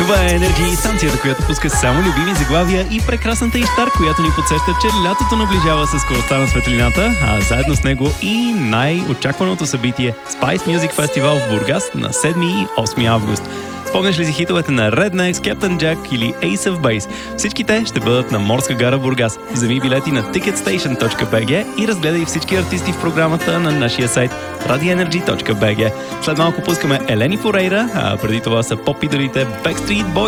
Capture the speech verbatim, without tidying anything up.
Това е Energy, станцията, която пуска само любими заглавия и прекрасната Иштар, която ни подсеща, че лятото наближава със скоростта на светлината, а заедно с него и най-очакваното събитие Spice Music Festival в Бургас на седми и осми август. Спомняш ли си хитовете на Rednex, Captain Jack или Ace of Base? Всички те ще бъдат на Морска гара Бургас. Вземи билети на ticketstation точка би джи и разгледай всички артисти в програмата на нашия сайт radio energy точка би джи. След малко пускаме Елени Форейра, а преди това са поп-идолите Backstreet Boys.